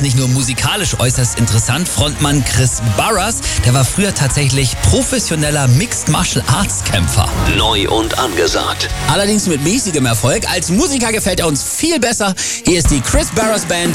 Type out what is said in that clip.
nicht nur musikalisch äußerst interessant. Frontmann Chris Barras, der war früher tatsächlich professioneller Mixed Martial Arts Kämpfer. Neu und angesagt. Allerdings mit mäßigem Erfolg. Als Musiker gefällt er uns viel besser. Hier ist die Chris Barras Band.